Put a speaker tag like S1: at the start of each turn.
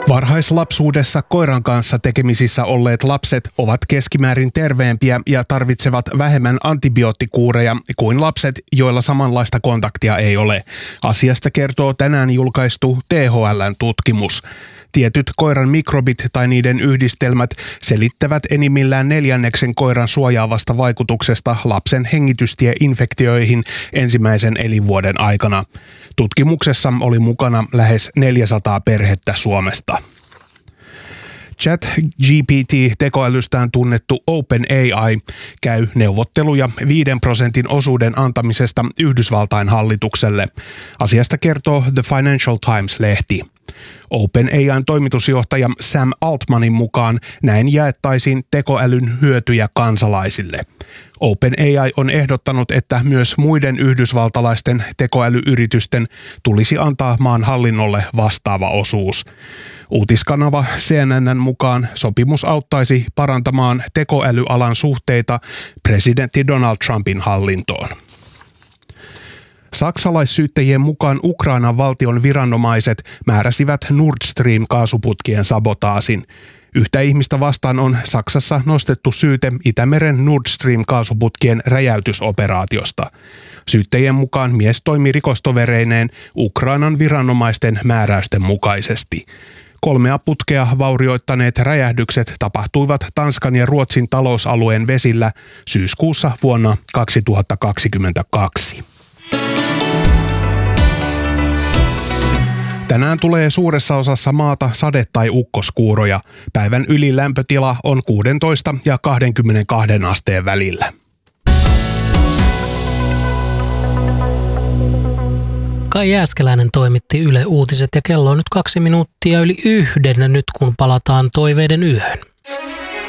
S1: Varhaislapsuudessa koiran kanssa tekemisissä olleet lapset ovat keskimäärin terveempiä ja tarvitsevat vähemmän antibioottikuureja kuin lapset, joilla samanlaista kontaktia ei ole. Asiasta kertoo tänään julkaistu THL:n tutkimus. Tietyt koiran mikrobit tai niiden yhdistelmät selittävät enimmillään 1/4 koiran suojaavasta vaikutuksesta lapsen hengitystieinfektioihin ensimmäisen elinvuoden aikana. Tutkimuksessa oli mukana lähes 400 perhettä Suomesta. ChatGPT-tekoälystään tunnettu OpenAI käy neuvotteluja 5% osuuden antamisesta Yhdysvaltain hallitukselle. Asiasta kertoo The Financial Times-lehti. OpenAI:n toimitusjohtaja Sam Altmanin mukaan näin jaettaisiin tekoälyn hyötyjä kansalaisille. OpenAI on ehdottanut, että myös muiden yhdysvaltalaisten tekoälyyritysten tulisi antaa maan hallinnolle vastaava osuus. Uutiskanava CNN:n mukaan sopimus auttaisi parantamaan tekoälyalan suhteita presidentti Donald Trumpin hallintoon. Saksalaissyyttäjien mukaan Ukrainan valtion viranomaiset määräsivät Nord Stream-kaasuputkien sabotaasin. Yhtä ihmistä vastaan on Saksassa nostettu syyte Itämeren Nord Stream-kaasuputkien räjäytysoperaatiosta. Syyttäjien mukaan mies toimi rikostovereineen Ukrainan viranomaisten määräysten mukaisesti. 3 putkea vaurioittaneet räjähdykset tapahtuivat Tanskan ja Ruotsin talousalueen vesillä syyskuussa vuonna 2022. Tänään tulee suuressa osassa maata sade- tai ukkoskuuroja. Päivän ylilämpötila on 16 ja 22 asteen välillä.
S2: Kai Jääskeläinen toimitti Yle Uutiset ja kello on nyt 2 minuuttia yli 1 nyt kun palataan toiveiden yöhön.